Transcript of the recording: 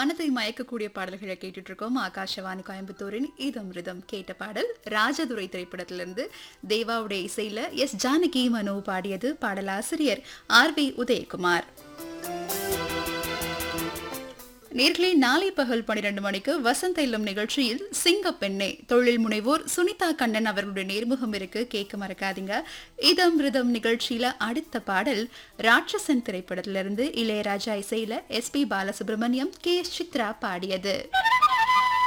மனதை மயக்கக்கூடிய பாடல்களை கேட்டுட்டு இருக்கோம். ஆகாஷவாணி கோயம்புத்தூரின் இதம் கேட்ட பாடல் ராஜதுரை திரைப்படத்திலிருந்து தேவாவுடைய இசையில எஸ் ஜானகி மனோ பாடியது. பாடலாசிரியர் RV உதயகுமார். நேர்களே, நாளை பகல் 12 மணிக்கு வசந்த இல்லம் நிகழ்ச்சியில் சிங்கப்பெண்ணே தொழில் முனைவோர் சுனிதா கண்ணன் அவர்களுடைய நேர்முகம் இருக்கு, கேட்க மறக்காதீங்க. இதம் நிகழ்ச்சியில அடுத்த பாடல் ராட்சசன் திரைப்படத்திலிருந்து இளையராஜா இசையில SP பாலசுப்ரமணியம், KS சித்ரா பாடியது.